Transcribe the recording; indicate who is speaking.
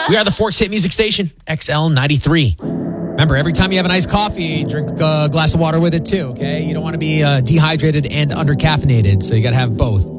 Speaker 1: We are the Forks Hit Music Station, XL93.
Speaker 2: Remember, every time you have an iced coffee, drink a glass of water with it too, okay? You don't want to be dehydrated and under-caffeinated, so you got to have both.